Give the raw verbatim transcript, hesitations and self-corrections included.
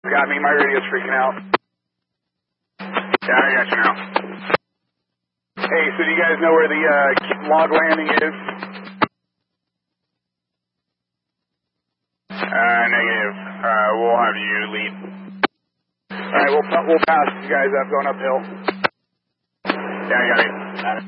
Got me, my radio's freaking out. Yeah, I got you now. Hey, so do you guys know where the uh, log landing is? Uh, negative. Uh, we'll have you lead. Alright, we'll, we'll pass you guys up going uphill. Yeah, I got it. Got it.